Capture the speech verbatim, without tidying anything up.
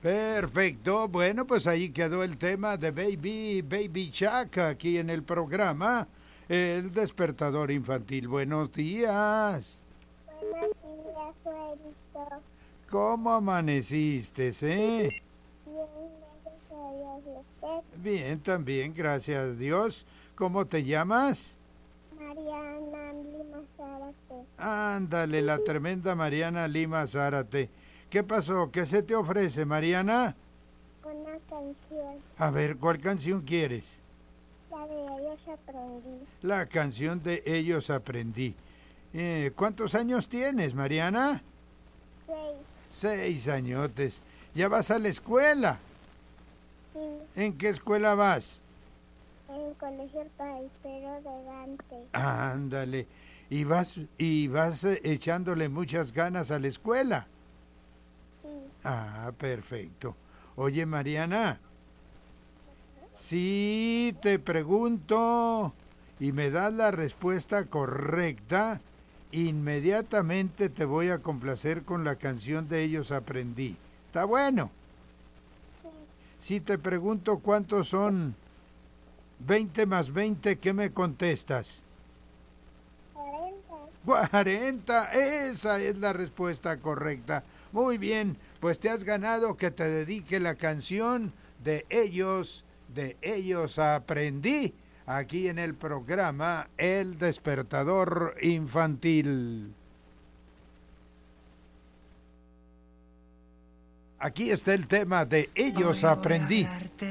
Perfecto, bueno, pues ahí quedó el tema de Baby, Baby Shark aquí en el programa El Despertador Infantil. Buenos días. Buenos días, suegrito. ¿Cómo amaneciste, eh? Bien, gracias a Dios. ¿Y usted? Bien, también, gracias a Dios. ¿Cómo te llamas? Mariana Lima Zárate. Ándale, la tremenda Mariana Lima Zárate. ¿Qué pasó? ¿Qué se te ofrece, Mariana? Una canción. A ver, ¿cuál canción quieres? La de ellos aprendí. La canción de Ellos Aprendí. Eh, ¿Cuántos años tienes, Mariana? Seis. Seis añotes. ¿Ya vas a la escuela? Sí. ¿En qué escuela vas? En el colegio Paipero de Gante. Ándale. ¿Y vas, y vas eh, echándole muchas ganas a la escuela? Sí. Ah, perfecto. Oye, Mariana, si te pregunto y me das la respuesta correcta, inmediatamente te voy a complacer con la canción de Ellos Aprendí. ¿Está bueno? Sí. Si te pregunto cuántos son veinte más veinte, ¿qué me contestas? Cuarenta. cuarenta, esa es la respuesta correcta. Muy bien, pues te has ganado que te dedique la canción de ellos, de ellos aprendí, aquí en el programa El Despertador Infantil. Aquí está el tema de ellos aprendí.